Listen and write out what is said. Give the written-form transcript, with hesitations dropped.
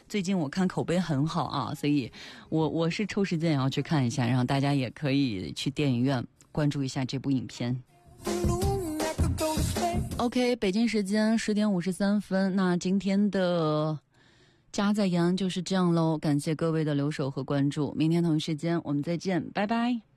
最近我看口碑很好啊，所以我是抽时间也要去看一下，然后大家也可以去电影院关注一下这部影片。OK， 北京时间10点53分，那今天的家在延安就是这样喽，感谢各位的留守和关注，明天同一时间我们再见，拜拜。